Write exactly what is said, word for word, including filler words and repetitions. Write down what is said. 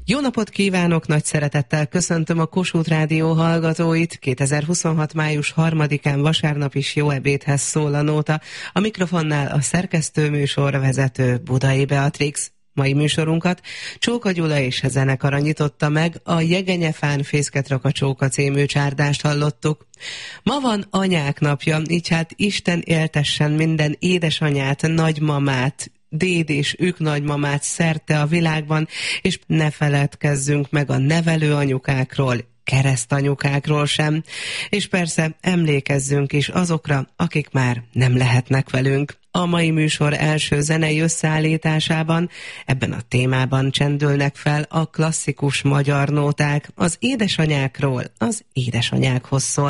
Jó napot kívánok, nagy szeretettel köszöntöm a Kossuth Rádió hallgatóit. kétezer-huszonhat. május harmadikán vasárnap is jó ebédhez szól a nóta. A mikrofonnál a szerkesztő műsorvezető Budai Beatrix. Mai műsorunkat Csóka Gyula és a zenekara nyitotta meg, a Jegenyefán Fészket rak a Csóka című csárdást hallottuk. Ma van anyák napja, így hát Isten éltessen minden édesanyát, nagymamát, déd és ők nagymamát szerte a világban, és ne feledkezzünk meg a nevelő anyukákról, keresztanyukákról sem, és persze emlékezzünk is azokra, akik már nem lehetnek velünk. A mai műsor első zenei összeállításában ebben a témában csendülnek fel a klasszikus magyar nóták, az édesanyákról az édesanyákhoz szól.